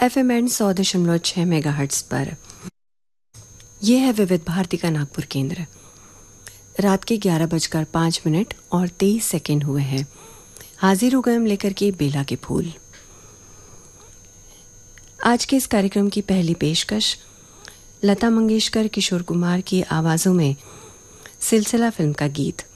FM and 100.6 megahertz पर। यह है विविध भारती का नागपुर केंद्र। रात के 11:05 और 23 सेकेंड हुए हैं। हाजिर हो गए हम लेकर के बेला के फूल। आज के इस कार्यक्रम की पहली पेशकश लता मंगेशकर, किशोर कुमार की आवाज़ों में सिलसिला फिल्म का गीत।